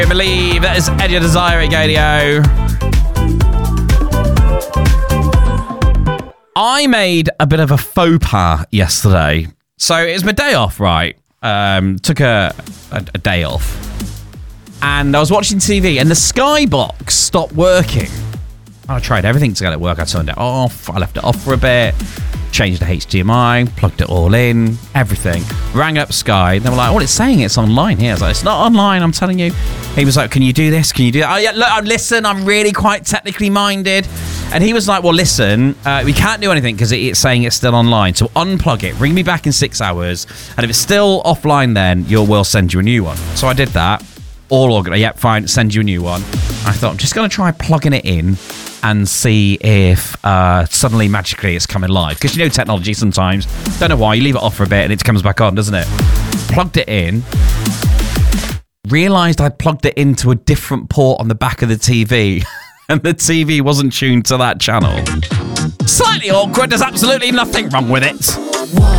Believe. That is Enya Desire Radio. I made a bit of a faux pas yesterday. So it was my day off, right? Took a day off. And I was watching TV and the Skybox stopped working. I tried everything to get it to work. I turned it off. I left it off for a bit. Changed the HDMI. Plugged it all in. Everything. Rang up Sky. They were like, oh, it's saying it's online here. I was like, it's not online, I'm telling you. He was like, can you do this? Can you do that? Oh, yeah, look, listen, I'm really quite technically minded. And he was like, well, listen, we can't do anything because it's saying it's still online. So unplug it. Ring me back in 6 hours. And if it's still offline, then we'll send you a new one. So I did that. All organized. Yep, fine. Send you a new one. I thought, I'm just going to try plugging it in and see if suddenly, magically, it's coming live. Because you know technology sometimes. Don't know why. You leave it off for a bit and it comes back on, doesn't it? Plugged it in. Realised I'd plugged it into a different port on the back of the TV. And the TV wasn't tuned to that channel. Slightly awkward. There's absolutely nothing wrong with it.